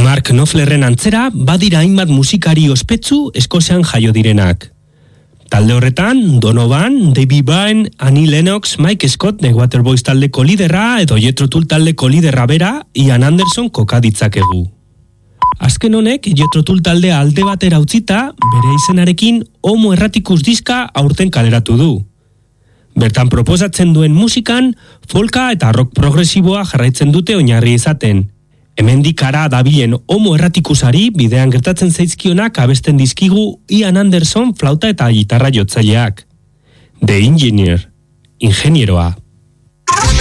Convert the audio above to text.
Mark Knopflerren antzera badira hainbat musikari ospetsu Eskozian jaio direnak. Talde horretan, Donovan, David Byrne, Annie Lennox, Mike Scott, The Waterboys taldeko liderra edo Jethro Tull taldeko liderra bera, Ian Anderson koka ditzakegu. Azken honek, Jethro Tull taldea alde batera utzita, bere izenarekin Homo Erraticus diska aurten kaleratu du. Bertan proposatzen duen musikan, folka eta rock progresiboa jarraitzen dute oinarri izaten. Hemendik ara dabilen Homo Erraticusari bidean gertatzen zaizkionak abesten dizkigu Ian Anderson flauta eta gitarra jotzaileak. The Engineer, ingenieroa.